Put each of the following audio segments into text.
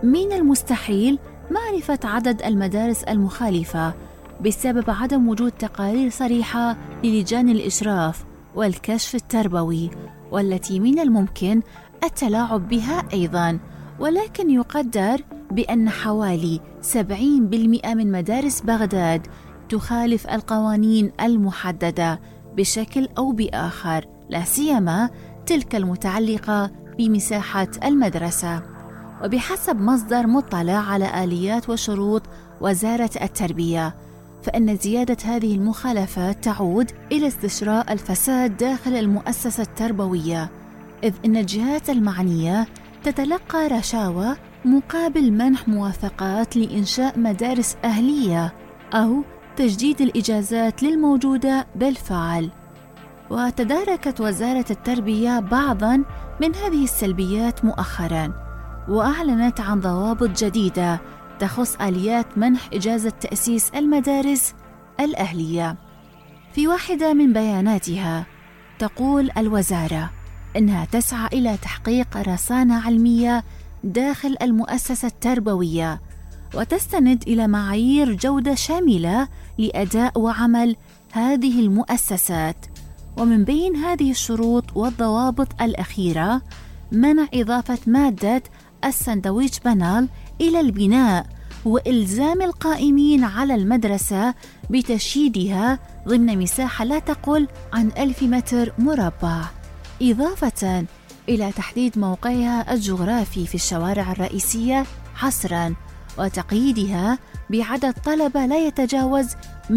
من المستحيل معرفة عدد المدارس المخالفة بسبب عدم وجود تقارير صريحة للجان الإشراف والكشف التربوي، والتي من الممكن التلاعب بها أيضاً. ولكن يقدر بأن حوالي 70% من مدارس بغداد تخالف القوانين المحددة بشكل أو بآخر، لا سيما تلك المتعلقة بمساحة المدرسة. وبحسب مصدر مطلع على آليات وشروط وزارة التربية، فإن زيادة هذه المخالفات تعود إلى استشراء الفساد داخل المؤسسة التربوية، إذ إن الجهات المعنية تتلقى رشاوى مقابل منح موافقات لإنشاء مدارس أهلية أو تجديد الإجازات للموجودة بالفعل. وتداركت وزارة التربية بعضاً من هذه السلبيات مؤخراً، وأعلنت عن ضوابط جديدة تخص آليات منح إجازة تأسيس المدارس الأهلية. في واحدة من بياناتها تقول الوزارة إنها تسعى إلى تحقيق رصانة علمية داخل المؤسسة التربوية، وتستند إلى معايير جودة شاملة لأداء وعمل هذه المؤسسات. ومن بين هذه الشروط والضوابط الأخيرة منع إضافة مادة الساندويتش بانال إلى البناء، وإلزام القائمين على المدرسة بتشييدها ضمن مساحة لا تقل عن 1000 متر مربع، إضافة إلى تحديد موقعها الجغرافي في الشوارع الرئيسية حصراً، وتقييدها بعدد طلبة لا يتجاوز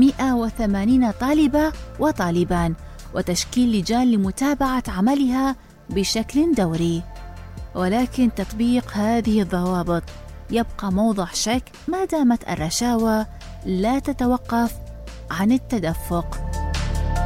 180 طالبة وطالباً، وتشكيل لجان لمتابعة عملها بشكل دوري. ولكن تطبيق هذه الضوابط يبقى موضع شك ما دامت الرشاوى لا تتوقف عن التدفق.